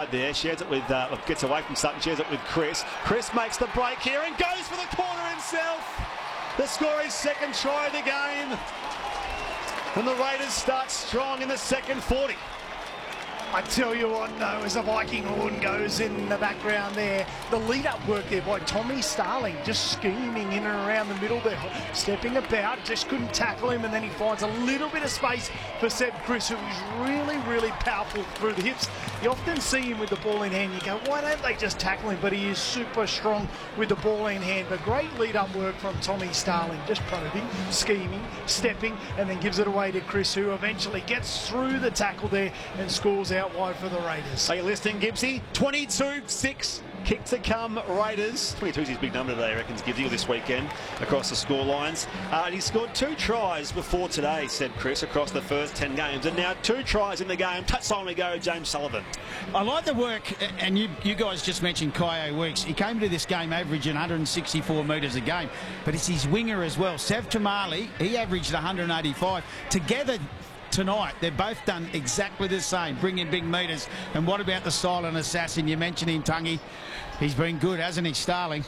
there, shares it with, gets away from Sutton, shares it with Chris. Chris makes the break here and goes for the corner himself. The score is second try of the game. And the Raiders start strong in the second 40. I tell you what, no, as a Viking horn goes in the background there, the lead-up work there by Tommy Starling, just scheming in and around the middle there, stepping about, just couldn't tackle him, and then he finds a little bit of space for Seb Chris, who is really, really powerful through the hips. You often see him with the ball in hand, you go, why don't they just tackle him? But he is super strong with the ball in hand. But great lead-up work from Tommy Starling, just probing, scheming, stepping, and then gives it away to Chris, who eventually gets through the tackle there and scores out wide for the Raiders. Are you listening, Gibbsy? 22-6. Kick to come, Raiders. 22 is his big number today, I reckons, Gibbsy, this weekend across the score lines. And he scored 2 tries before today, said Chris, across the first 10 games. And now 2 tries in the game. Touchline we go, James Sullivan. I like the work, and you guys just mentioned Kyo Weeks. He came to this game averaging 164 metres a game, but it's his winger as well. Sav Tamali, he averaged 185. Together tonight, they've both done exactly the same, bringing big metres. And what about the silent assassin? You mentioned him, Tungy. He's been good, hasn't he, Starling?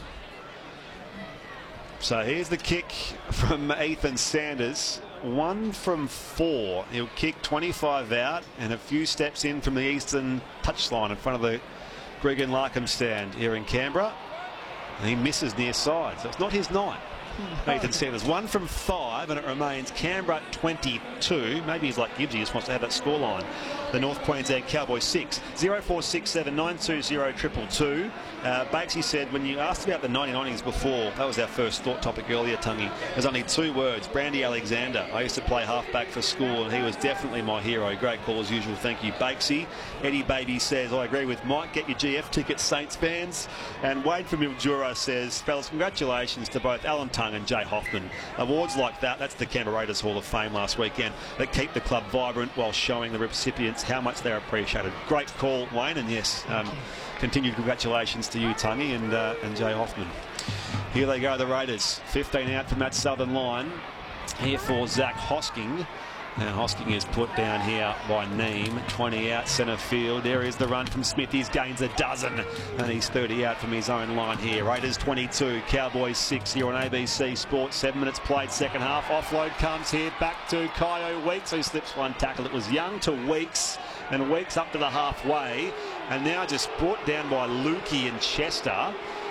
So here's the kick from Ethan Sanders. 1 from 4. He'll kick 25 out and a few steps in from the eastern touchline in front of the Greg and Larkham stand here in Canberra. And he misses near side, so it's not his night. Ethan Sanders 1 from 5, and it remains Canberra 22. Maybe he's like Gibbsy, just wants to have that scoreline. The North Queensland Cowboys 6. 0467 920 222. Bakesy said, when you asked about the 99ings before, that was our first thought topic earlier, Tungy. There's only 2 words. Brandy Alexander. I used to play halfback for school, and he was definitely my hero. Great call as usual. Thank you, Bakesy. Eddie Baby says, I agree with Mike. Get your GF tickets, Saints fans. And Wade from Mildura says, fellas, congratulations to both Alan Tung and Jay Hoffman. Awards like that, that's the Canberra Raiders Hall of Fame last weekend, that keep the club vibrant while showing the recipients how much they're appreciated. Great call, Wayne, and yes, continued congratulations to you, Tungy, and Jay Hoffman. Here they go, the Raiders. 15 out from that southern line. Here for Zach Hosking. Now Hosking is put down here by Neem. 20 out centre field. There is the run from Smith. He gains a dozen. And he's 30 out from his own line here. Raiders 22, Cowboys 6 here on ABC Sports. 7 minutes played, second half. Offload comes here back to Kyo Weeks, who slips one tackle. It was Young to Weeks, and Weeks up to the halfway. And now just brought down by Lukey and Chester.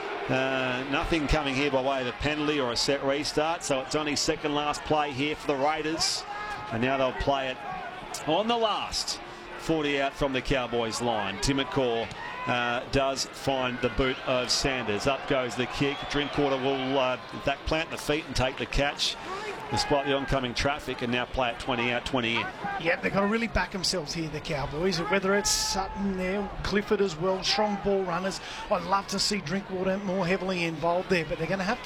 Nothing coming here by way of a penalty or a set restart. So it's only second last play here for the Raiders. And now they'll play it on the last 40 out from the Cowboys line. Tim McCaw does find the boot of Sanders. Up goes the kick. Drinkwater will in fact plant the feet and take the catch despite the oncoming traffic, and now play it 20 out, 20 in. Yeah, they've got to really back themselves here, the Cowboys, whether it's Sutton there, Clifford as well, strong ball runners. I'd love to see Drinkwater more heavily involved there, but they're going to have to